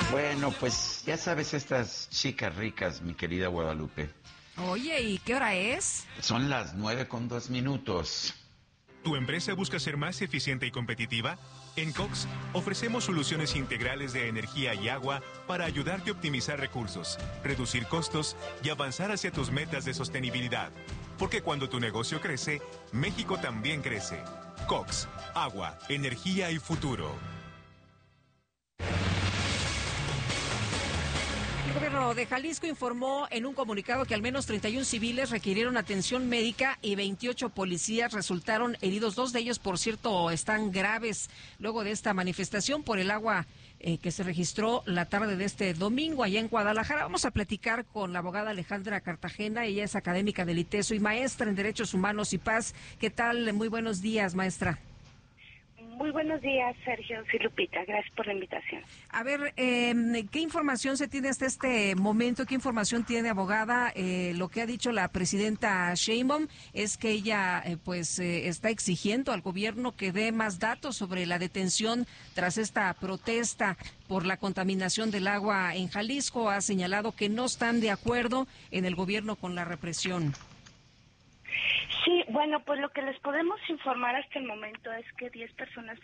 Bueno, pues ya sabes, estas chicas ricas, mi querida Guadalupe. Oye, ¿y qué hora es? Son las 9:02. ¿Tu empresa busca ser más eficiente y competitiva? En Cox ofrecemos soluciones integrales de energía y agua para ayudarte a optimizar recursos, reducir costos y avanzar hacia tus metas de sostenibilidad. Porque cuando tu negocio crece, México también crece. Cox, agua, energía y futuro. El gobierno de Jalisco informó en un comunicado que al menos 31 civiles requirieron atención médica y 28 policías resultaron heridos. 2 de ellos, por cierto, están graves luego de esta manifestación por el agua que se registró la tarde de este domingo allá en Guadalajara. Vamos a platicar con la abogada Alejandra Cartagena. Ella es académica del ITESO y maestra en Derechos Humanos y Paz. ¿Qué tal? Muy buenos días, maestra. Muy buenos días, Sergio y Lupita. Gracias por la invitación. A ver, ¿qué información se tiene hasta este momento? ¿Qué información tiene, abogada? Lo que ha dicho la presidenta Sheinbaum es que ella está exigiendo al gobierno que dé más datos sobre la detención tras esta protesta por la contaminación del agua en Jalisco. Ha señalado que no están de acuerdo en el gobierno con la represión. Sí, bueno, pues lo que les podemos informar hasta el momento es que 10 personas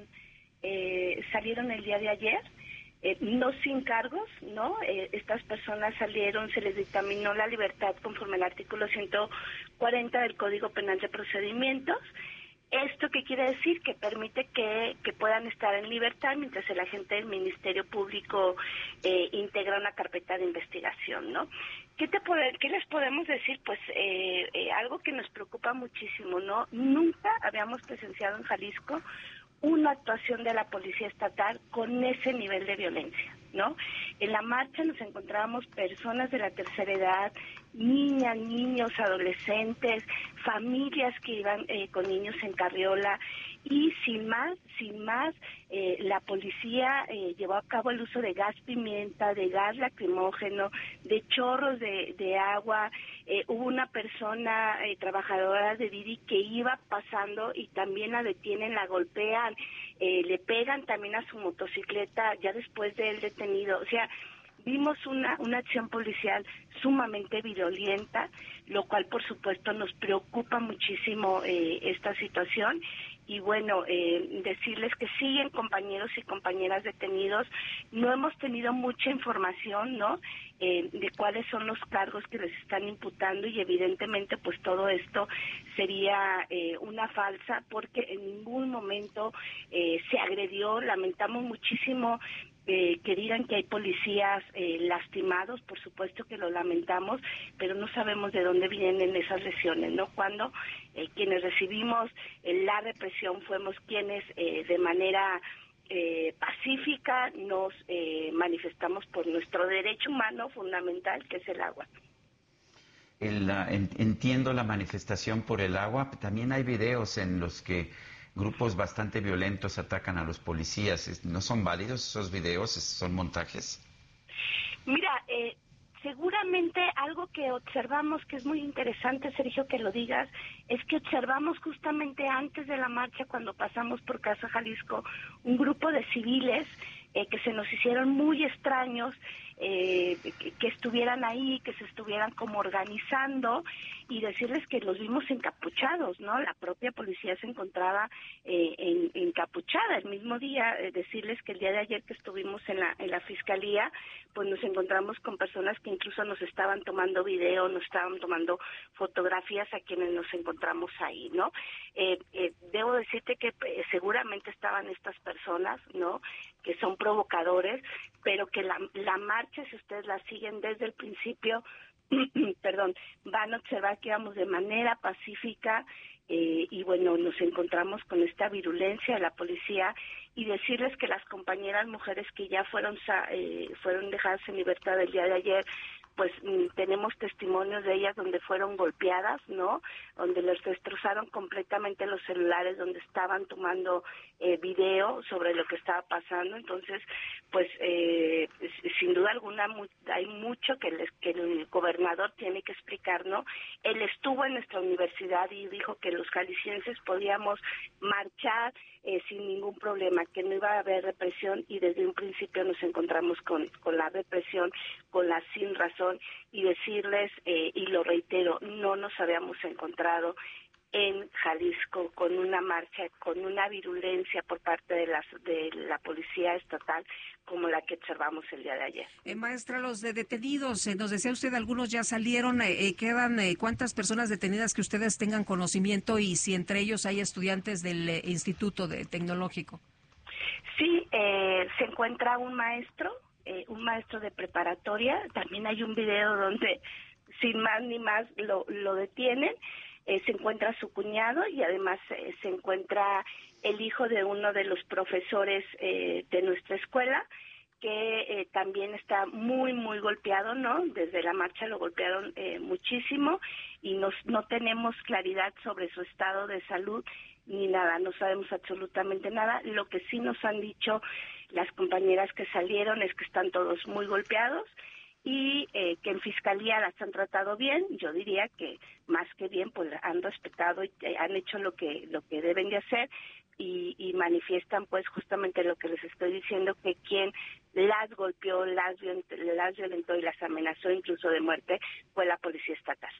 salieron el día de ayer, no sin cargos, ¿no? Estas personas salieron, se les dictaminó la libertad conforme al artículo 140 del Código Penal de Procedimientos. ¿Esto qué quiere decir? Que permite que puedan estar en libertad mientras el agente del Ministerio Público integra una carpeta de investigación, ¿no? ¿Qué les podemos decir? Pues algo que nos preocupa muchísimo, ¿no? Nunca habíamos presenciado en Jalisco una actuación de la Policía Estatal con ese nivel de violencia, ¿no? En la marcha nos encontrábamos personas de la tercera edad, niñas, niños, adolescentes, familias que iban con niños en carriola y sin más, la policía llevó a cabo el uso de gas pimienta, de gas lacrimógeno, de chorros de agua. Hubo una persona trabajadora de Didi que iba pasando y también la detienen, la golpean, le pegan también a su motocicleta ya después de él detenido. O sea, vimos una acción policial sumamente violenta, lo cual por supuesto nos preocupa muchísimo esta situación. Y bueno, decirles que siguen compañeros y compañeras detenidos. No hemos tenido mucha información, ¿no? De cuáles son los cargos que les están imputando y evidentemente pues todo esto sería una falsa porque en ningún momento se agredió. Lamentamos muchísimo que digan que hay policías lastimados, por supuesto que lo lamentamos, pero no sabemos de dónde vienen esas lesiones, ¿no? Cuando quienes recibimos la represión fuimos quienes de manera pacífica nos manifestamos por nuestro derecho humano fundamental, que es el agua. Entiendo la manifestación por el agua. También hay videos en los que grupos bastante violentos atacan a los policías. ¿No son válidos esos videos? ¿Son montajes? Mira, seguramente algo que observamos que es muy interesante, Sergio, que lo digas, es que observamos justamente antes de la marcha, cuando pasamos por Casa Jalisco, un grupo de civiles que se nos hicieron muy extraños, que estuvieran ahí, que se estuvieran como organizando, y decirles que los vimos encapuchados, ¿no? La propia policía se encontraba encapuchada. El mismo día, decirles que el día de ayer que estuvimos en la fiscalía, pues nos encontramos con personas que incluso nos estaban tomando video, nos estaban tomando fotografías a quienes nos encontramos ahí, ¿no? Debo decirte que seguramente estaban estas personas, ¿no?, que son provocadores, pero que la marcha, si ustedes la siguen desde el principio, perdón, van a observar que íbamos de manera pacífica, y bueno, nos encontramos con esta virulencia de la policía, y decirles que las compañeras mujeres que ya fueron dejadas en libertad el día de ayer, pues tenemos testimonios de ellas donde fueron golpeadas, ¿no?, donde les destrozaron completamente los celulares, donde estaban tomando video sobre lo que estaba pasando. Entonces, pues sin duda alguna hay mucho que el gobernador tiene que explicar, ¿no? Él estuvo en nuestra universidad y dijo que los jaliscienses podíamos marchar sin ningún problema, que no iba a haber represión, y desde un principio nos encontramos con la represión, con la sin razón, y decirles, y lo reitero, no nos habíamos encontrado en Jalisco con una marcha, con una virulencia por parte de la policía estatal como la que observamos el día de ayer. Maestra, los detenidos, nos decía usted, algunos ya salieron, quedan ¿cuántas personas detenidas que ustedes tengan conocimiento, y si entre ellos hay estudiantes del Instituto Tecnológico? Sí, se encuentra un maestro de preparatoria. También hay un video donde sin más ni más lo detienen. Se encuentra su cuñado, y además se encuentra el hijo de uno de los profesores de nuestra escuela, que también está muy, muy golpeado, ¿no? Desde la marcha lo golpearon muchísimo, y no tenemos claridad sobre su estado de salud ni nada, no sabemos absolutamente nada. Lo que sí nos han dicho las compañeras que salieron es que están todos muy golpeados, y que en Fiscalía las han tratado bien. Yo diría que más que bien, pues han respetado y han hecho lo que deben de hacer, y manifiestan pues justamente lo que les estoy diciendo, que quien las golpeó, las violentó y las amenazó incluso de muerte fue la policía estatal.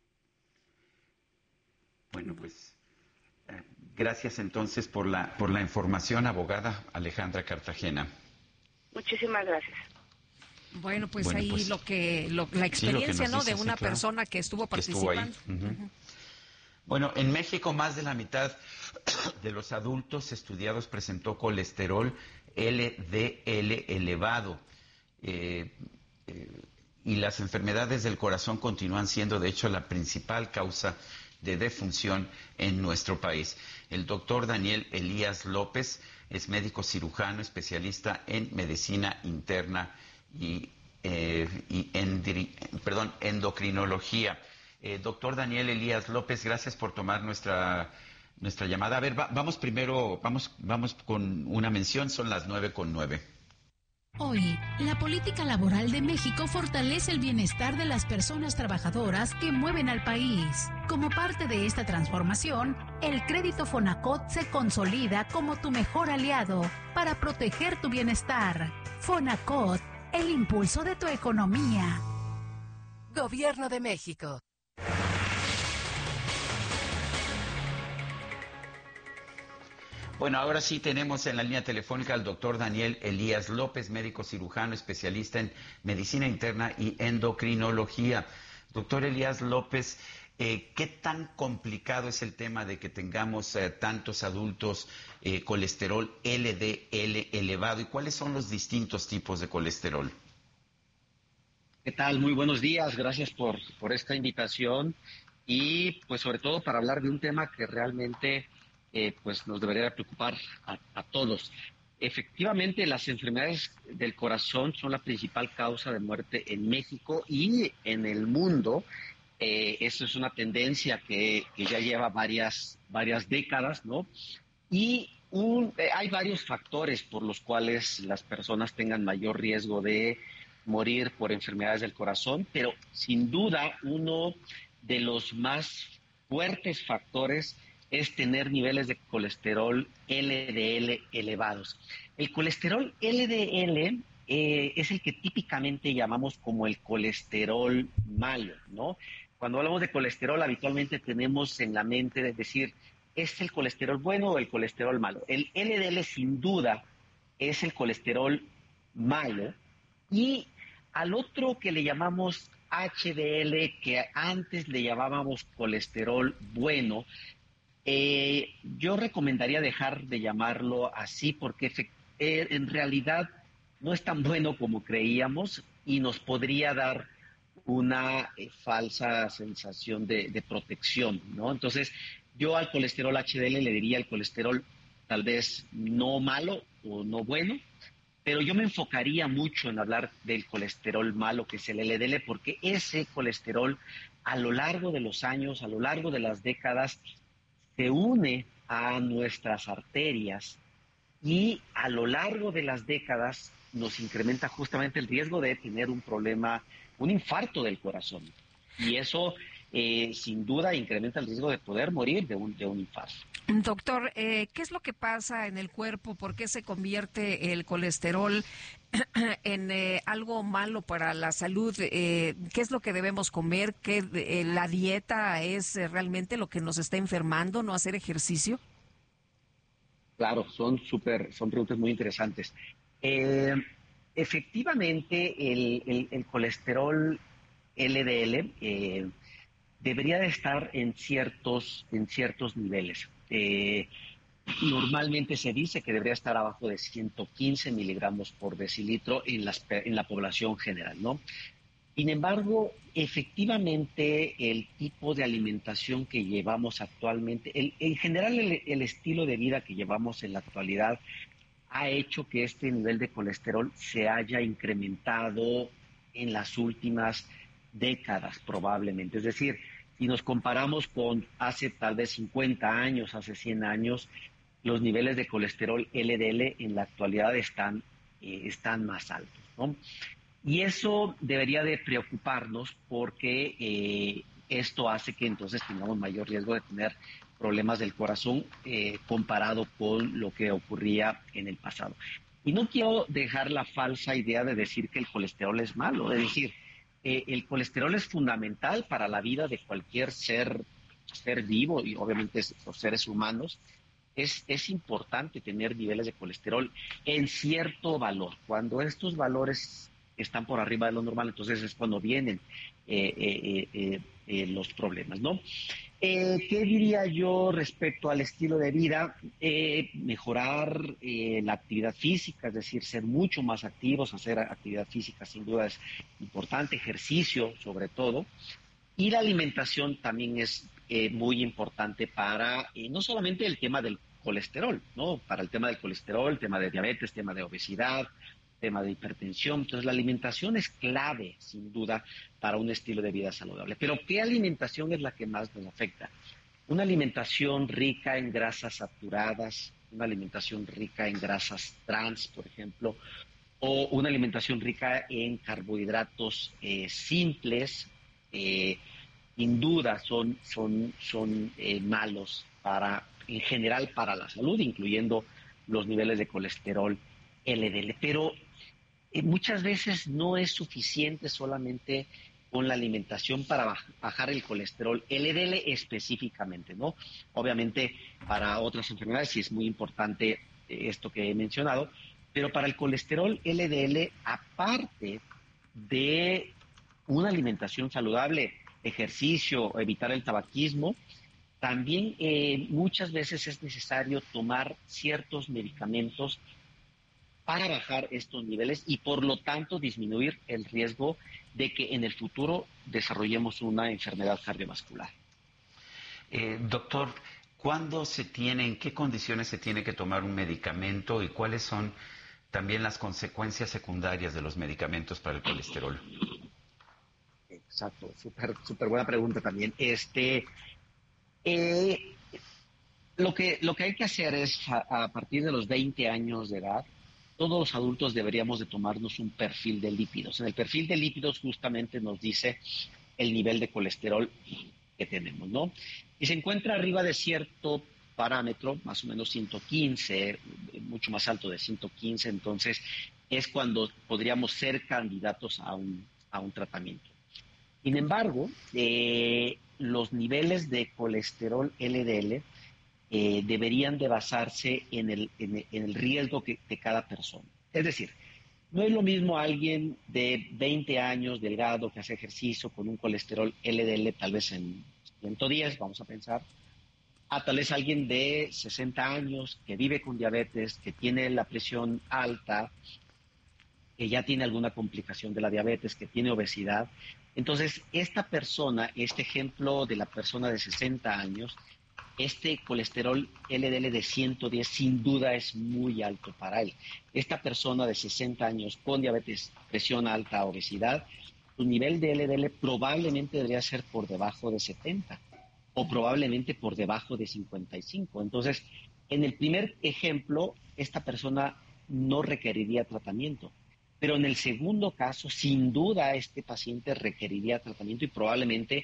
Bueno, pues gracias entonces por la información, abogada Alejandra Cartagena. Muchísimas gracias. Bueno, pues ahí la experiencia, ¿no?, de una persona que estuvo participando. Que estuvo ahí. Bueno, en México más de la mitad de los adultos estudiados presentó colesterol LDL elevado, y las enfermedades del corazón continúan siendo, de hecho, la principal causa de defunción en nuestro país. El doctor Daniel Elías López es médico cirujano, especialista en medicina interna y endocrinología. Doctor Daniel Elías López, gracias por tomar nuestra llamada. A ver, vamos con una mención, son las 9:09. Hoy, la política laboral de México fortalece el bienestar de las personas trabajadoras que mueven al país. Como parte de esta transformación, el crédito Fonacot se consolida como tu mejor aliado para proteger tu bienestar. Fonacot, el impulso de tu economía. Gobierno de México. Bueno, ahora sí tenemos en la línea telefónica al doctor Daniel Elías López, médico cirujano, especialista en medicina interna y endocrinología. Doctor Elías López, ¿qué tan complicado es el tema de que tengamos tantos adultos colesterol LDL elevado, y cuáles son los distintos tipos de colesterol? ¿Qué tal? Muy buenos días, gracias por esta invitación, y pues sobre todo para hablar de un tema que realmente pues nos debería preocupar a todos. Efectivamente, las enfermedades del corazón son la principal causa de muerte en México y en el mundo. Eso es una tendencia que ya lleva varias décadas, ¿no? Y hay varios factores por los cuales las personas tengan mayor riesgo de morir por enfermedades del corazón, pero sin duda uno de los más fuertes factores es tener niveles de colesterol LDL elevados. El colesterol LDL es el que típicamente llamamos como el colesterol malo, ¿no? Cuando hablamos de colesterol, habitualmente tenemos en la mente de decir, ¿es el colesterol bueno o el colesterol malo? El LDL sin duda es el colesterol malo, y al otro que le llamamos HDL, que antes le llamábamos colesterol bueno, yo recomendaría dejar de llamarlo así, porque en realidad no es tan bueno como creíamos y nos podría dar una falsa sensación de protección, ¿no? Entonces, yo al colesterol HDL le diría el colesterol tal vez no malo o no bueno, pero yo me enfocaría mucho en hablar del colesterol malo, que es el LDL, porque ese colesterol a lo largo de los años, a lo largo de las décadas, se une a nuestras arterias y a lo largo de las décadas nos incrementa justamente el riesgo de tener un problema, un infarto del corazón. Y eso sin duda incrementa el riesgo de poder morir de un infarto. Doctor, ¿qué es lo que pasa en el cuerpo? ¿Por qué se convierte el colesterol en algo malo para la salud? ¿Qué es lo que debemos comer? ¿Qué, la dieta es realmente lo que nos está enfermando, no hacer ejercicio? Claro, son preguntas muy interesantes. Efectivamente, el colesterol LDL debería de estar en ciertos niveles. Normalmente se dice que debería estar abajo de 115 miligramos por decilitro en la población general, ¿no? Sin embargo, efectivamente, el tipo de alimentación que llevamos actualmente, en general el estilo de vida que llevamos en la actualidad, ha hecho que este nivel de colesterol se haya incrementado en las últimas décadas, probablemente. Es decir, si nos comparamos con hace tal vez 50 años, hace 100 años, los niveles de colesterol LDL en la actualidad están más altos, ¿no? Y eso debería de preocuparnos porque esto hace que entonces tengamos mayor riesgo de tener problemas del corazón comparado con lo que ocurría en el pasado. Y no quiero dejar la falsa idea de decir que el colesterol es malo, es decir, el colesterol es fundamental para la vida de cualquier ser vivo y obviamente los seres humanos. Es importante tener niveles de colesterol en cierto valor. Cuando estos valores están por arriba de lo normal, entonces es cuando vienen los problemas, ¿no? ¿Qué diría yo respecto al estilo de vida? Mejorar la actividad física, es decir, ser mucho más activos, hacer actividad física sin duda es importante, ejercicio sobre todo, y la alimentación también es muy importante para no solamente el tema del colesterol, ¿no? Para el tema del colesterol, tema de diabetes, tema de obesidad, tema de hipertensión. Entonces, la alimentación es clave, sin duda, para un estilo de vida saludable. Pero, ¿qué alimentación es la que más nos afecta? Una alimentación rica en grasas saturadas, una alimentación rica en grasas trans, por ejemplo, o una alimentación rica en carbohidratos simples, sin duda son malos en general para la salud, incluyendo los niveles de colesterol LDL. Pero muchas veces no es suficiente solamente con la alimentación para bajar el colesterol LDL específicamente, ¿no? Obviamente para otras enfermedades sí es muy importante esto que he mencionado, pero para el colesterol LDL, aparte de una alimentación saludable, ejercicio, evitar el tabaquismo, también muchas veces es necesario tomar ciertos medicamentos para bajar estos niveles y por lo tanto disminuir el riesgo de que en el futuro desarrollemos una enfermedad cardiovascular. Doctor, en qué condiciones se tiene que tomar un medicamento y cuáles son también las consecuencias secundarias de los medicamentos para el colesterol? Exacto, súper buena pregunta también. Lo que hay que hacer es, a partir de los 20 años de edad, todos los adultos deberíamos de tomarnos un perfil de lípidos. En el perfil de lípidos justamente nos dice el nivel de colesterol que tenemos, ¿no? Y se encuentra arriba de cierto parámetro, más o menos 115, mucho más alto de 115, entonces es cuando podríamos ser candidatos a un tratamiento. Sin embargo, los niveles de colesterol LDL deberían de basarse en el riesgo de cada persona. Es decir, no es lo mismo alguien de 20 años, delgado, que hace ejercicio con un colesterol LDL tal vez en 110, vamos a pensar, a tal vez alguien de 60 años que vive con diabetes, que tiene la presión alta, que ya tiene alguna complicación de la diabetes, que tiene obesidad. Entonces, esta persona, este ejemplo de la persona de 60 años, este colesterol LDL de 110 sin duda es muy alto para él. Esta persona de 60 años con diabetes, presión alta, obesidad, su nivel de LDL probablemente debería ser por debajo de 70 o probablemente por debajo de 55. Entonces, en el primer ejemplo, esta persona no requeriría tratamiento. Pero en el segundo caso, sin duda, este paciente requeriría tratamiento y probablemente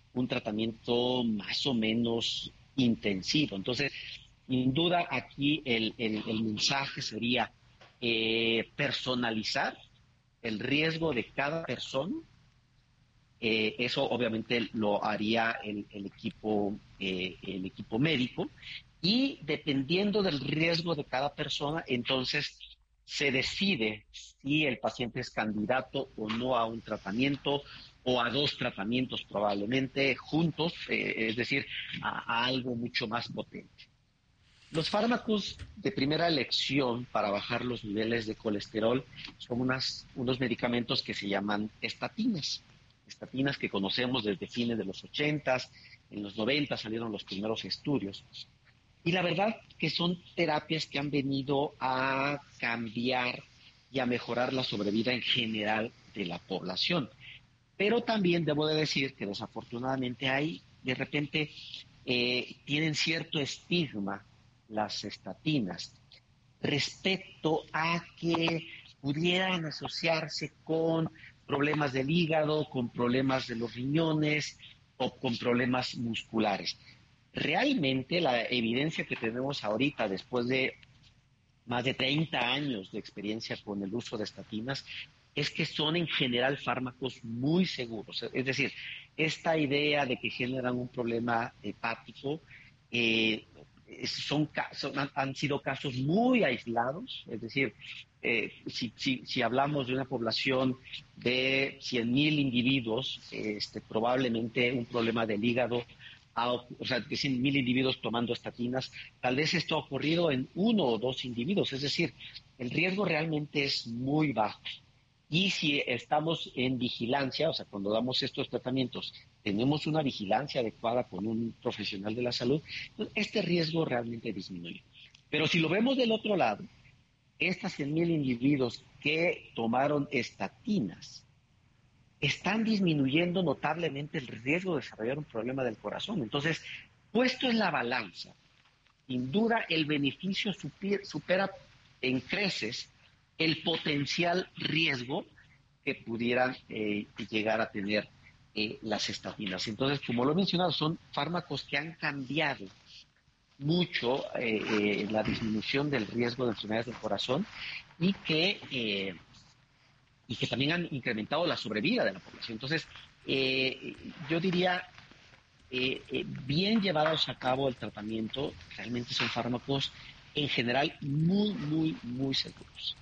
un tratamiento más o menos intensivo. Entonces, sin duda aquí el mensaje sería personalizar el riesgo de cada persona. Eso obviamente lo haría el equipo médico, y dependiendo del riesgo de cada persona, entonces se decide si el paciente es candidato o no a un tratamiento o a 2 tratamientos probablemente juntos, es decir, a algo mucho más potente. Los fármacos de primera elección para bajar los niveles de colesterol son unos medicamentos que se llaman estatinas. Estatinas que conocemos desde fines de los 80s, en los 90 salieron los primeros estudios. Y la verdad que son terapias que han venido a cambiar y a mejorar la sobrevida en general de la población. Pero también debo de decir que desafortunadamente de repente tienen cierto estigma las estatinas respecto a que pudieran asociarse con problemas del hígado, con problemas de los riñones o con problemas musculares. Realmente la evidencia que tenemos ahorita, después de más de 30 años de experiencia con el uso de estatinas, es que son en general fármacos muy seguros. Es decir, esta idea de que generan un problema hepático han sido casos muy aislados. Es decir, si hablamos de una población de 100,000 individuos, probablemente un problema del hígado, o sea, de 100,000 individuos tomando estatinas, tal vez esto ha ocurrido en 1 o 2 individuos. Es decir, el riesgo realmente es muy bajo. Y si estamos en vigilancia, o sea, cuando damos estos tratamientos, tenemos una vigilancia adecuada con un profesional de la salud, pues este riesgo realmente disminuye. Pero si lo vemos del otro lado, estas 100,000 individuos que tomaron estatinas están disminuyendo notablemente el riesgo de desarrollar un problema del corazón. Entonces, puesto en la balanza, sin duda el beneficio supera en creces el potencial riesgo que pudieran llegar a tener las estatinas. Entonces, como lo he mencionado, son fármacos que han cambiado mucho la disminución del riesgo de enfermedades del corazón y que también han incrementado la sobrevida de la población. Entonces, yo diría, bien llevados a cabo el tratamiento, realmente son fármacos en general muy, muy, muy seguros.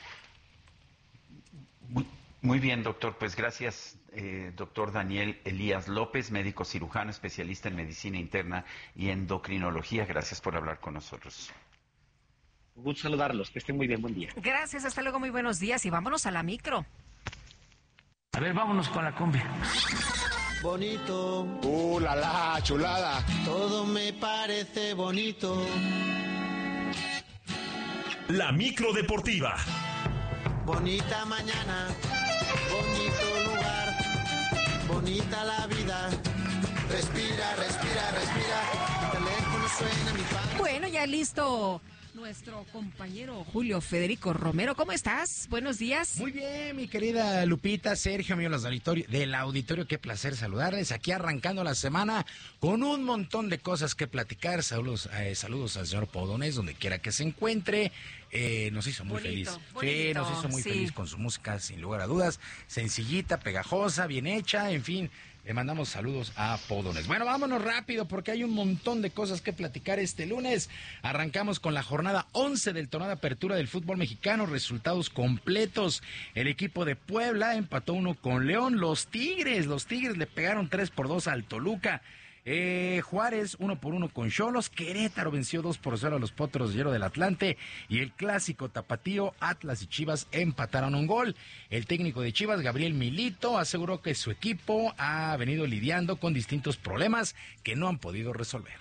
Muy bien, doctor. Pues gracias, doctor Daniel Elías López, médico cirujano, especialista en medicina interna y endocrinología. Gracias por hablar con nosotros. Un gusto saludarlos, que estén muy bien, buen día. Gracias, hasta luego, muy buenos días y vámonos a la micro. A ver, vámonos con la combi. Bonito. La chulada. Todo me parece bonito. La micro deportiva. Bonita mañana, bonito lugar, bonita la vida. Respira, respira, respira. Mi teléfono suena, mi pan. Bueno, ya listo nuestro compañero Julio Federico Romero. ¿Cómo estás? Buenos días. Muy bien, mi querida Lupita, Sergio, amigos del auditorio, qué placer saludarles. Aquí arrancando la semana con un montón de cosas que platicar. Saludos al señor Podones, donde quiera que se encuentre. Nos hizo muy feliz. Sí, nos hizo muy feliz con su música, sin lugar a dudas. Sencillita, pegajosa, bien hecha, en fin. Le mandamos saludos a Podones. Bueno, vámonos rápido porque hay un montón de cosas que platicar este lunes. Arrancamos con la jornada 11 del torneo de apertura del fútbol mexicano. Resultados completos. El equipo de Puebla empató 1 con León. Los Tigres le pegaron 3-2 al Toluca. Juárez 1-1 con Xolos. Querétaro venció 2-0 a los Potros de Hierro del Atlante. Y el clásico tapatío, Atlas y Chivas empataron un gol. El técnico de Chivas, Gabriel Milito, aseguró que su equipo ha venido lidiando con distintos problemas que no han podido resolver.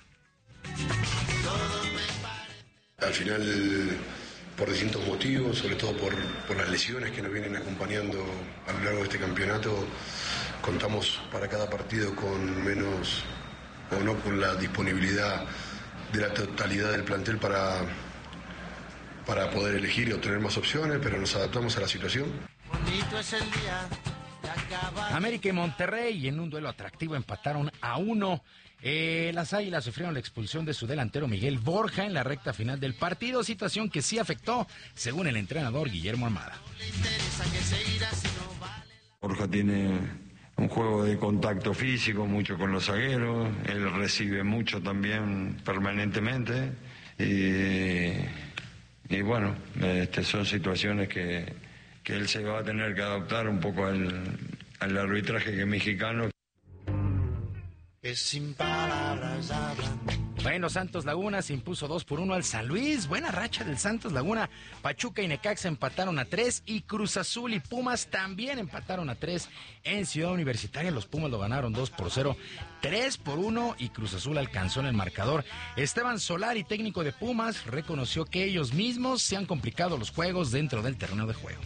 Al final, por distintos motivos, sobre todo por las lesiones que nos vienen acompañando a lo largo de este campeonato, contamos para cada partido con menos o no con la disponibilidad de la totalidad del plantel para poder elegir y obtener más opciones, pero nos adaptamos a la situación. Bonito es el día, América y Monterrey en un duelo atractivo empataron a 1. Las Águilas sufrieron la expulsión de su delantero Miguel Borja en la recta final del partido, situación que sí afectó, según el entrenador Guillermo Almada. Borja tiene un juego de contacto físico, mucho con los zagueros, él recibe mucho también permanentemente y bueno, son situaciones que él se va a tener que adaptar un poco al arbitraje que es mexicano. Que sin palabras hablan. Bueno, Santos Laguna se impuso 2-1 al San Luis. Buena racha del Santos Laguna. Pachuca y Necaxa empataron a 3 y Cruz Azul y Pumas también empataron a 3 en Ciudad Universitaria. Los Pumas lo ganaron 2-0, 3-1 y Cruz Azul alcanzó en el marcador. Esteban Solari, técnico de Pumas, reconoció que ellos mismos se han complicado los juegos dentro del terreno de juego.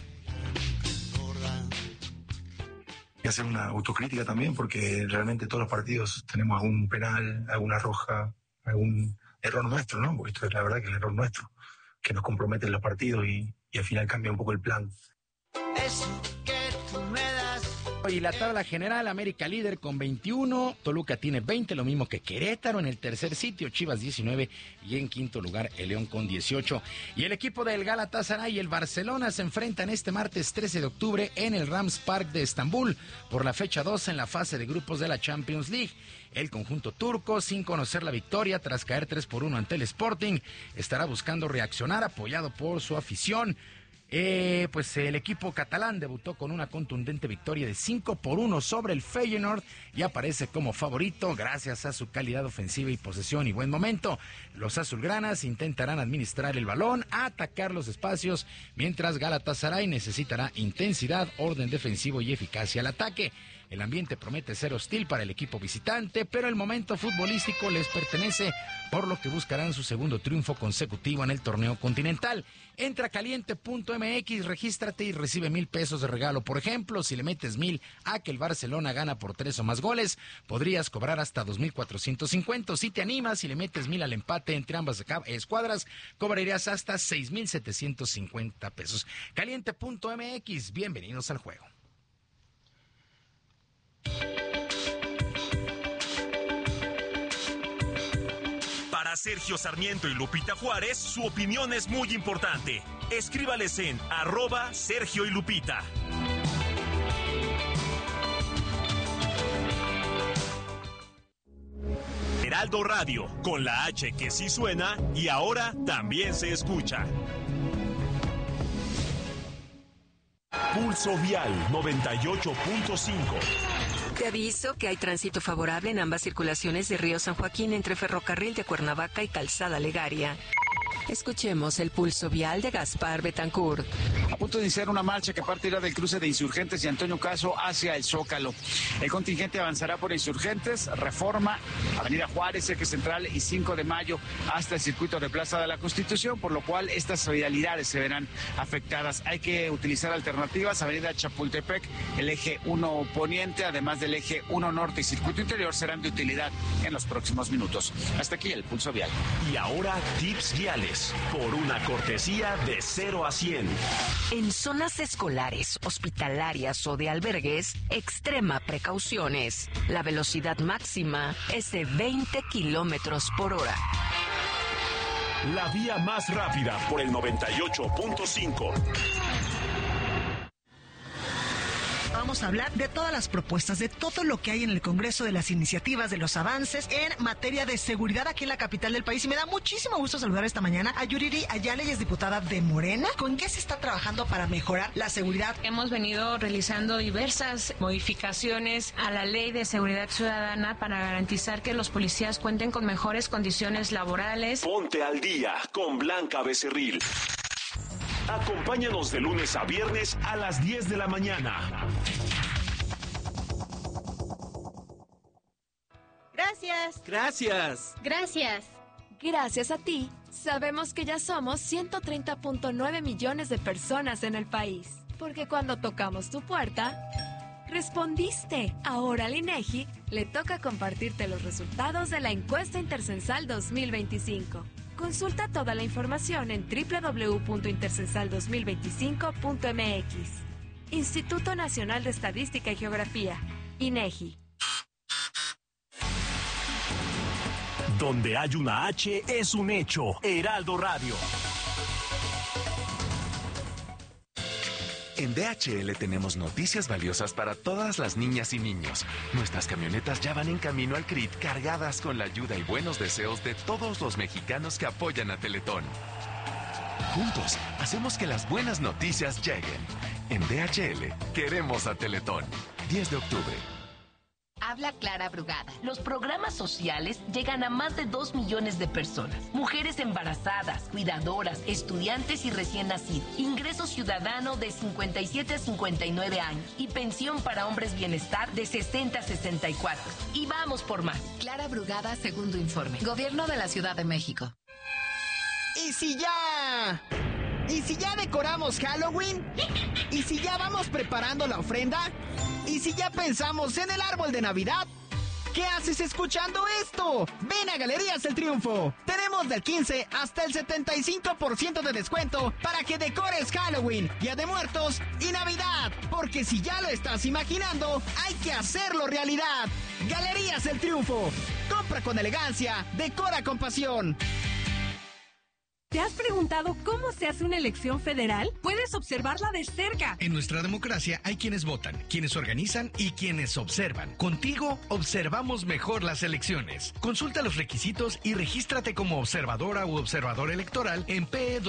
Y hacer una autocrítica también, porque realmente todos los partidos tenemos algún penal, alguna roja, algún error nuestro, ¿no? Porque esto es la verdad que es el error nuestro, que nos compromete en los partidos y al final cambia un poco el plan. Eso que tú me das. Y la tabla general, América líder con 21, Toluca tiene 20, lo mismo que Querétaro en el tercer sitio, Chivas 19 y en quinto lugar el León con 18. Y el equipo del Galatasaray y el Barcelona se enfrentan este martes 13 de octubre en el Rams Park de Estambul por la fecha 2 en la fase de grupos de la Champions League. El conjunto turco, sin conocer la victoria tras caer 3-1 ante el Sporting, estará buscando reaccionar apoyado por su afición. Pues el equipo catalán debutó con una contundente victoria de 5-1 sobre el Feyenoord y aparece como favorito gracias a su calidad ofensiva y posesión y buen momento. Los azulgranas intentarán administrar el balón, atacar los espacios, mientras Galatasaray necesitará intensidad, orden defensivo y eficacia al ataque. El ambiente promete ser hostil para el equipo visitante, pero el momento futbolístico les pertenece, por lo que buscarán su segundo triunfo consecutivo en el torneo continental. Entra a caliente.mx, regístrate y recibe $1,000 de regalo. Por ejemplo, si le metes 1,000 a que el Barcelona gana por 3 o más goles, podrías cobrar hasta 2,450. Si te animas y le metes 1,000 al empate entre ambas escuadras, cobrarías hasta 6,750 pesos. Caliente.mx, bienvenidos al juego. Para Sergio Sarmiento y Lupita Juárez, su opinión es muy importante. Escríbales en @Sergio y Lupita. Heraldo Radio, con la H que sí suena y ahora también se escucha. Pulso Vial 98.5. Te aviso que hay tránsito favorable en ambas circulaciones de Río San Joaquín entre Ferrocarril de Cuernavaca y Calzada Legaria. Escuchemos el pulso vial de Gaspar Betancourt. A punto de iniciar una marcha que partirá del cruce de Insurgentes y Antonio Caso hacia el Zócalo. El contingente avanzará por Insurgentes, Reforma, Avenida Juárez, Eje Central y 5 de Mayo hasta el circuito de Plaza de la Constitución, por lo cual estas vialidades se verán afectadas. Hay que utilizar alternativas. Avenida Chapultepec, el eje 1 Poniente, además del eje 1 Norte y circuito interior serán de utilidad en los próximos minutos. Hasta aquí el pulso vial. Y ahora tips viales, por una cortesía de 0 a 100. En zonas escolares, hospitalarias o de albergues, extrema precauciones. La velocidad máxima es de 20 kilómetros por hora. La vía más rápida por el 98.5. Vamos a hablar de todas las propuestas, de todo lo que hay en el Congreso, de las iniciativas, de los avances en materia de seguridad aquí en la capital del país. Y me da muchísimo gusto saludar esta mañana a Yuriri Ayala, ella es diputada de Morena. ¿Con qué se está trabajando para mejorar la seguridad? Hemos venido realizando diversas modificaciones a la Ley de Seguridad Ciudadana para garantizar que los policías cuenten con mejores condiciones laborales. Ponte al día con Blanca Becerril. Acompáñanos de lunes a viernes a las 10 de la mañana. Gracias. Gracias. Gracias. Gracias a ti, sabemos que ya somos 130.9 millones de personas en el país. Porque cuando tocamos tu puerta, respondiste. Ahora al INEGI le toca compartirte los resultados de la encuesta intercensal 2025. Consulta toda la información en www.intercensal2025.mx. Instituto Nacional de Estadística y Geografía, INEGI. Donde hay una H es un hecho. Heraldo Radio. En DHL tenemos noticias valiosas para todas las niñas y niños. Nuestras camionetas ya van en camino al CRIT cargadas con la ayuda y buenos deseos de todos los mexicanos que apoyan a Teletón. Juntos, hacemos que las buenas noticias lleguen. En DHL, queremos a Teletón. 10 de octubre. Habla Clara Brugada. Los programas sociales llegan a más de 2 millones de personas. Mujeres embarazadas, cuidadoras, estudiantes y recién nacidos. Ingreso ciudadano de 57 a 59 años. Y pensión para hombres bienestar de 60 a 64. Y vamos por más. Clara Brugada, segundo informe. Gobierno de la Ciudad de México. ¿Y si ya decoramos Halloween? ¿Y si ya vamos preparando la ofrenda? ¿Y si ya pensamos en el árbol de Navidad? ¿Qué haces escuchando esto? Ven a Galerías El Triunfo. Tenemos del 15 hasta el 75% de descuento para que decores Halloween, Día de Muertos y Navidad. Porque si ya lo estás imaginando, hay que hacerlo realidad. Galerías El Triunfo. Compra con elegancia, decora con pasión. ¿Te has preguntado cómo se hace una elección federal? Puedes observarla de cerca. En nuestra democracia hay quienes votan, quienes organizan y quienes observan. Contigo observamos mejor las elecciones. Consulta los requisitos y regístrate como observadora u observador electoral en PE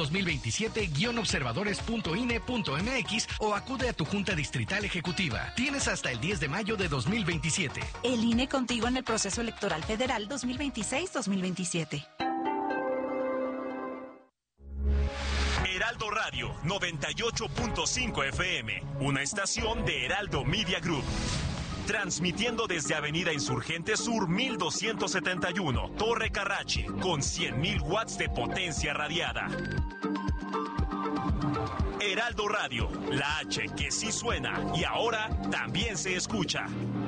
2027-observadores.ine.mx o acude a tu Junta Distrital Ejecutiva. Tienes hasta el 10 de mayo de 2027. El INE contigo en el proceso electoral federal 2026-2027. Heraldo Radio 98.5 FM, una estación de Heraldo Media Group. Transmitiendo desde Avenida Insurgente Sur 1271, Torre Carrachi, con 100.000 watts de potencia radiada. Heraldo Radio, la H que sí suena y ahora también se escucha.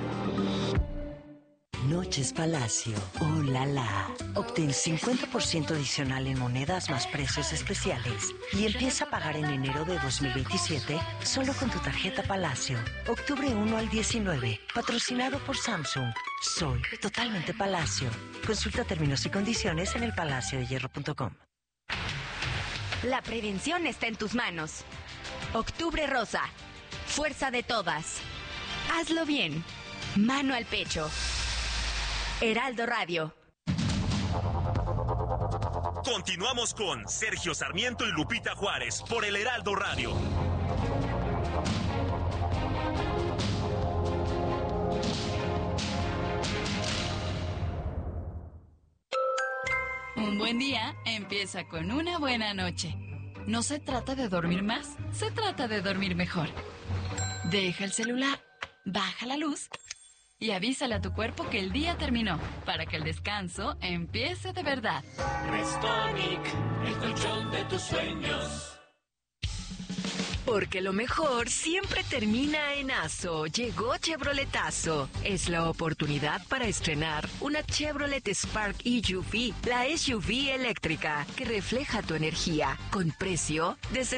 Noches Palacio, oh la la. Obtén 50% adicional en monedas más precios especiales y empieza a pagar en enero de 2027 solo con tu tarjeta Palacio. Octubre 1 al 19, patrocinado por Samsung. Soy totalmente Palacio. Consulta términos y condiciones en elpalaciodehierro.com. La prevención está en tus manos. Octubre Rosa. Fuerza de todas. Hazlo bien. Mano al pecho. Heraldo Radio. Continuamos con Sergio Sarmiento y Lupita Juárez por el Heraldo Radio. Un buen día empieza con una buena noche. No se trata de dormir más, se trata de dormir mejor. Deja el celular, baja la luz y avísale a tu cuerpo que el día terminó, para que el descanso empiece de verdad. Restonic, el colchón de tus sueños. Porque lo mejor siempre termina en ASO. Llegó Chevroletazo. Es la oportunidad para estrenar una Chevrolet Spark EUV, la SUV eléctrica que refleja tu energía, con precio desde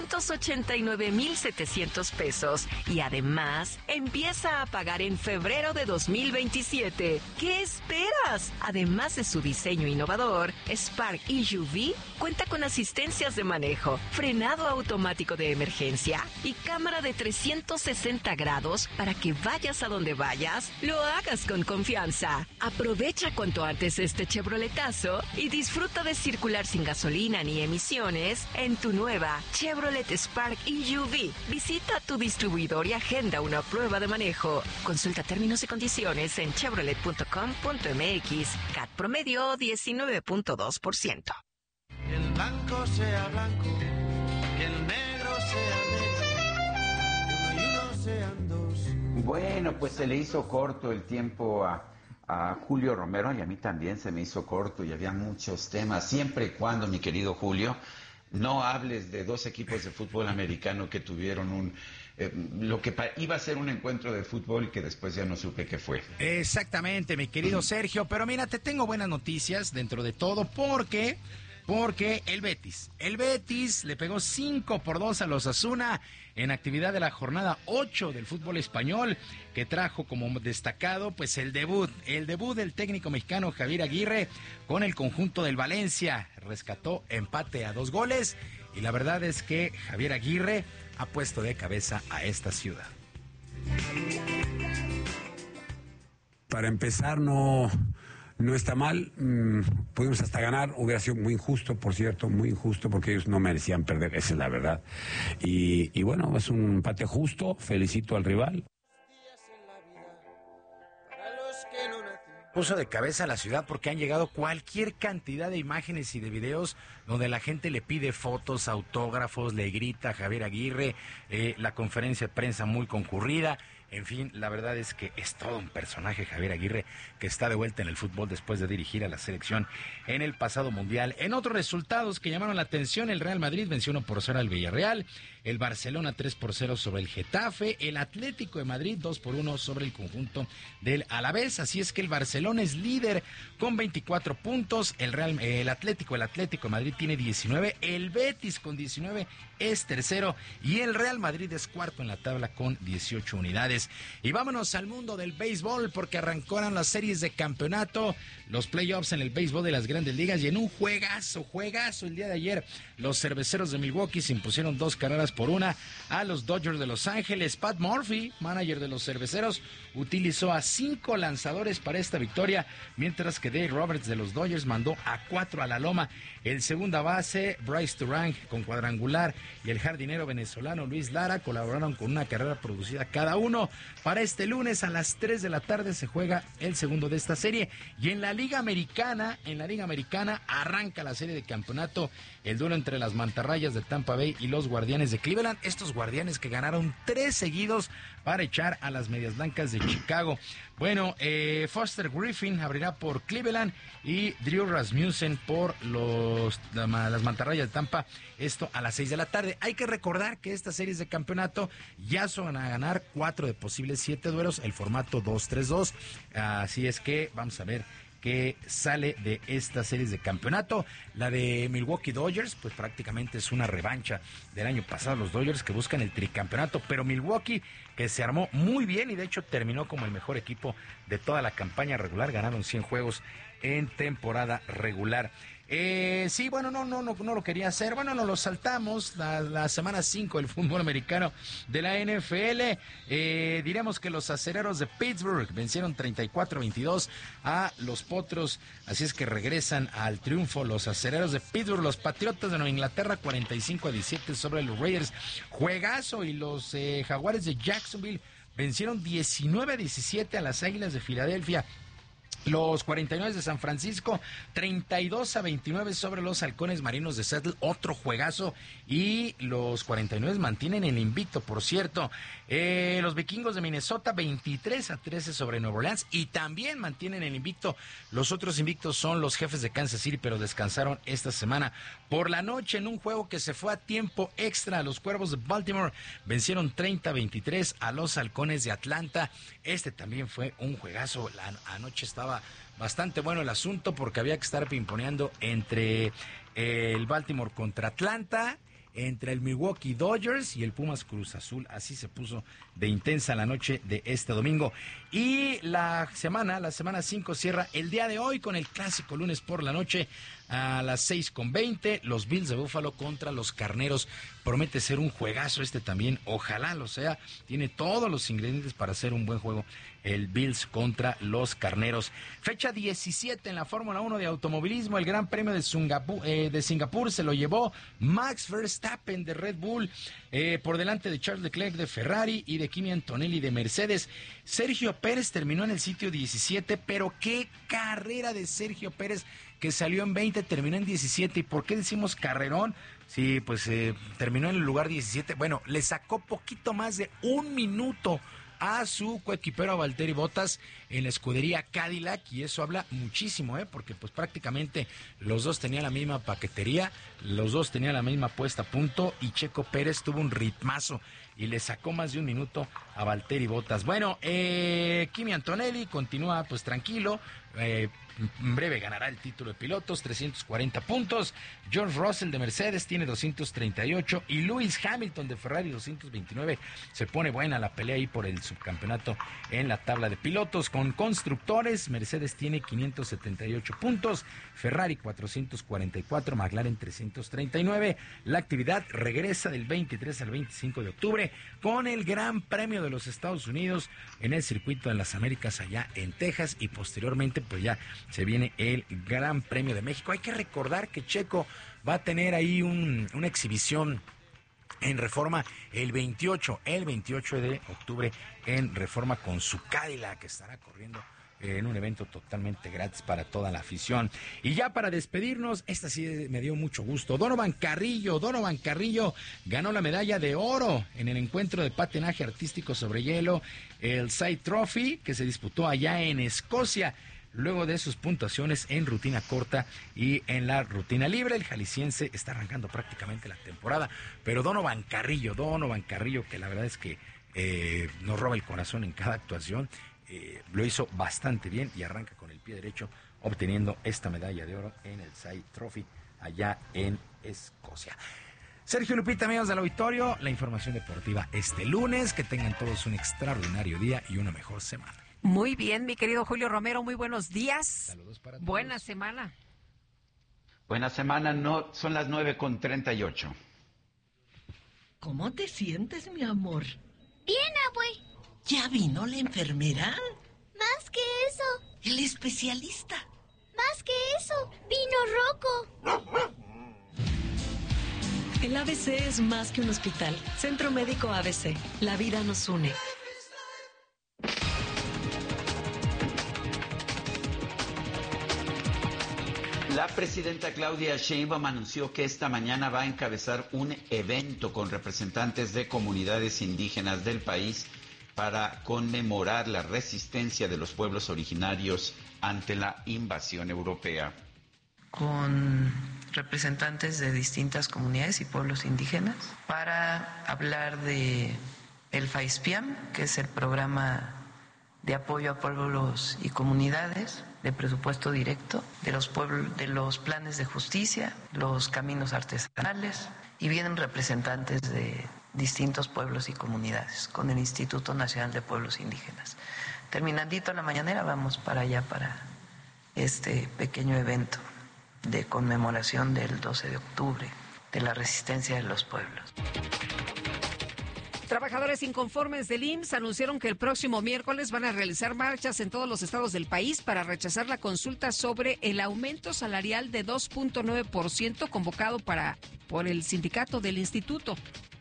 389,700 pesos. Y además, empieza a pagar en febrero de 2027. ¿Qué esperas? Además de su diseño innovador, Spark EUV cuenta con asistencias de manejo, frenado automático de emergencia y cámara de 360 grados para que vayas a donde vayas, lo hagas con confianza. Aprovecha cuanto antes este Chevroletazo y disfruta de circular sin gasolina ni emisiones en tu nueva Chevrolet Spark EUV. Visita tu distribuidor y agenda una prueba de manejo. Consulta términos y condiciones en chevrolet.com.mx. CAT promedio 19.2%. Que el blanco sea blanco, que el negro sea negro, que uno y uno sean dos. Bueno, pues se le hizo corto el tiempo a Julio Romero y a mí también se me hizo corto y había muchos temas. Siempre y cuando, mi querido Julio, no hables de dos equipos de fútbol americano que tuvieron lo que iba a ser un encuentro de fútbol que después ya no supe qué fue. Exactamente, mi querido Sergio, pero mira, te tengo buenas noticias dentro de todo porque porque el Betis le pegó 5-2 a los Osasuna en actividad de la jornada 8 del fútbol español, que trajo como destacado pues el debut del técnico mexicano Javier Aguirre con el conjunto del Valencia. Rescató empate a 2 goles y la verdad es que Javier Aguirre ha puesto de cabeza a esta ciudad. Para empezar, no está mal, pudimos hasta ganar, hubiera sido muy injusto, por cierto, muy injusto, porque ellos no merecían perder, esa es la verdad. Y bueno, es un empate justo, felicito al rival. Puso de cabeza a la ciudad porque han llegado cualquier cantidad de imágenes y de videos donde la gente le pide fotos, autógrafos, le grita a Javier Aguirre, la conferencia de prensa muy concurrida. En fin, la verdad es que es todo un personaje Javier Aguirre, que está de vuelta en el fútbol después de dirigir a la selección en el pasado mundial. En otros resultados que llamaron la atención, el Real Madrid venció 1-0 al Villarreal, el Barcelona 3-0 sobre el Getafe, el Atlético de Madrid 2-1 sobre el conjunto del Alavés. Así es que el Barcelona es líder con 24 puntos, el Atlético de Madrid tiene 19, el Betis con 19 es tercero y el Real Madrid es cuarto en la tabla con 18 unidades. Y vámonos al mundo del béisbol porque arrancaron las series de campeonato, los playoffs en el béisbol de las Grandes Ligas y en un juegazo el día de ayer, los Cerveceros de Milwaukee se impusieron 2-1 a los Dodgers de Los Ángeles. Pat Murphy, manager de los Cerveceros, utilizó a 5 lanzadores para esta victoria, mientras que Dave Roberts de los Dodgers mandó a 4 a la loma. El segunda base, Bryce Turang, con cuadrangular, y el jardinero venezolano Luis Lara colaboraron con una carrera producida cada uno. Para este lunes a las 3 de la tarde se juega el segundo de esta serie. Y en la Liga Americana arranca la serie de campeonato, el duelo entre las Mantarrayas de Tampa Bay y los Guardianes de Cleveland. Estos Guardianes que ganaron 3 seguidos para echar a las Medias Blancas de Chicago. Bueno, Foster Griffin abrirá por Cleveland y Drew Rasmussen por las Mantarrayas de Tampa, esto a las 6 de la tarde. Hay que recordar que estas series de campeonato ya son a ganar 4 de posibles 7 duelos, el formato 2-3-2, así es que vamos a ver que sale de estas series de campeonato. La de Milwaukee Dodgers, pues prácticamente es una revancha del año pasado, los Dodgers que buscan el tricampeonato, pero Milwaukee que se armó muy bien y de hecho terminó como el mejor equipo de toda la campaña regular, ganaron 100 juegos en temporada regular. Sí, bueno, no lo quería hacer. Bueno, nos lo saltamos. La semana 5 del fútbol americano de la NFL. Diremos que los Acereros de Pittsburgh vencieron 34-22 a los Potros. Así es que regresan al triunfo los Acereros de Pittsburgh. Los Patriotas de Nueva Inglaterra 45-17 sobre los Raiders. Juegazo. Y los Jaguares de Jacksonville vencieron 19-17 a las Águilas de Filadelfia. Los 49 de San Francisco, 32-29 sobre los Halcones Marinos de Seattle, otro juegazo, y los 49 mantienen el invicto, por cierto. Los Vikingos de Minnesota, 23-13 sobre Nueva Orleans, y también mantienen el invicto. Los otros invictos son los Jefes de Kansas City, pero descansaron esta semana. Por la noche, en un juego que se fue a tiempo extra, los Cuervos de Baltimore vencieron 30-23 a los Halcones de Atlanta. Este también fue un juegazo. Anoche estaba bastante bueno el asunto porque había que estar pimponeando entre el Baltimore contra Atlanta, entre el Milwaukee Dodgers y el Pumas Cruz Azul. Así se puso de intensa la noche de este domingo. Y la semana 5 cierra el día de hoy con el clásico lunes por la noche a las 6:20. Los Bills de Buffalo contra los Carneros. Promete ser un juegazo este también. Ojalá lo sea. Tiene todos los ingredientes para hacer un buen juego el Bills contra los Carneros. Fecha 17 en la Fórmula 1 de automovilismo. El Gran Premio de Singapur se lo llevó Max Verstappen de Red Bull, por delante de Charles Leclerc de Ferrari y de Kimi Antonelli de Mercedes. Sergio Pérez terminó en el sitio 17, pero qué carrera de Sergio Pérez, que salió en 20, terminó en 17. ¿Y por qué decimos carrerón? Sí, pues terminó en el lugar 17. Bueno, le sacó poquito más de un minuto a su coequipero Valtteri Bottas en la escudería Cadillac, y eso habla muchísimo, porque pues prácticamente los dos tenían la misma paquetería, los dos tenían la misma puesta a punto, y Checo Pérez tuvo un ritmazo y le sacó más de un minuto a Valtteri Bottas. Bueno, Kimi Antonelli continúa pues tranquilo, en breve ganará el título de pilotos, 340 puntos. George Russell de Mercedes tiene 238 y Lewis Hamilton de Ferrari 229. Se pone buena la pelea ahí por el subcampeonato en la tabla de pilotos. Con constructores, Mercedes tiene 578 puntos, Ferrari 444, McLaren 339. La actividad regresa del 23 al 25 de octubre con el Gran Premio de los Estados Unidos en el Circuito de las Américas allá en Texas, y posteriormente pues ya se viene el Gran Premio de México. Hay que recordar que Checo va a tener ahí una exhibición en Reforma el 28 de octubre en Reforma con su Cadillac, que estará corriendo en un evento totalmente gratis para toda la afición. Y ya para despedirnos, esta sí me dio mucho gusto. Donovan Carrillo ganó la medalla de oro en el encuentro de patinaje artístico sobre hielo, el Side Trophy, que se disputó allá en Escocia. Luego de sus puntuaciones en rutina corta y en la rutina libre, el jalisciense está arrancando prácticamente la temporada. Pero Donovan Carrillo, que la verdad es que nos roba el corazón en cada actuación, lo hizo bastante bien y arranca con el pie derecho, obteniendo esta medalla de oro en el Side Trophy allá en Escocia. Sergio, Lupita, amigos del auditorio, la información deportiva este lunes. Que tengan todos un extraordinario día y una mejor semana. Muy bien, mi querido Julio Romero, muy buenos días. Saludos para todos. Buena semana. Buena semana, no, son las 9:38. ¿Cómo te sientes, mi amor? Bien, abue. ¿Ya vino la enfermera? Más que eso. El especialista. Más que eso, vino Rocco. El ABC es más que un hospital. Centro Médico ABC. La vida nos une. La presidenta Claudia Sheinbaum anunció que esta mañana va a encabezar un evento con representantes de comunidades indígenas del país para conmemorar la resistencia de los pueblos originarios ante la invasión europea. Con representantes de distintas comunidades y pueblos indígenas para hablar de el FAISPIAM, que es el programa de apoyo a pueblos y comunidades, de presupuesto directo, de los pueblos, de los planes de justicia, los caminos artesanales, y vienen representantes de distintos pueblos y comunidades con el Instituto Nacional de Pueblos Indígenas. Terminandito la mañanera vamos para allá, para este pequeño evento de conmemoración del 12 de octubre, de la resistencia de los pueblos. Trabajadores inconformes del IMSS anunciaron que el próximo miércoles van a realizar marchas en todos los estados del país para rechazar la consulta sobre el aumento salarial de 2.9% convocado por el sindicato del instituto.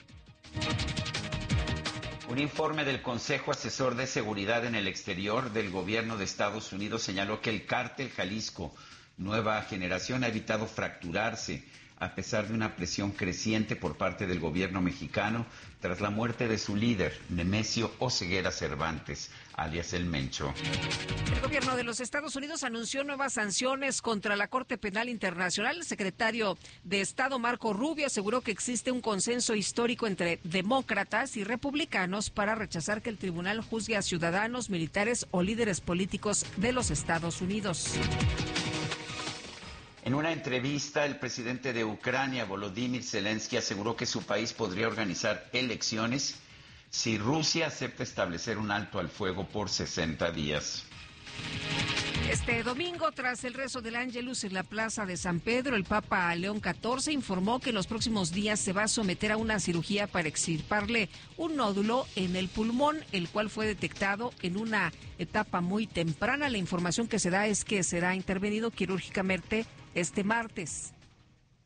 Un informe del Consejo Asesor de Seguridad en el Exterior del Gobierno de Estados Unidos señaló que el Cártel Jalisco Nueva Generación ha evitado fracturarse a pesar de una presión creciente por parte del gobierno mexicano tras la muerte de su líder, Nemesio Oseguera Cervantes, alias El Mencho. El gobierno de los Estados Unidos anunció nuevas sanciones contra la Corte Penal Internacional. El secretario de Estado, Marco Rubio, aseguró que existe un consenso histórico entre demócratas y republicanos para rechazar que el tribunal juzgue a ciudadanos, militares o líderes políticos de los Estados Unidos. En una entrevista, el presidente de Ucrania, Volodymyr Zelensky, aseguró que su país podría organizar elecciones si Rusia acepta establecer un alto al fuego por 60 días. Este domingo, tras el rezo del Ángelus en la Plaza de San Pedro, el Papa León XIV informó que en los próximos días se va a someter a una cirugía para extirparle un nódulo en el pulmón, el cual fue detectado en una etapa muy temprana. La información que se da es que será intervenido quirúrgicamente este martes.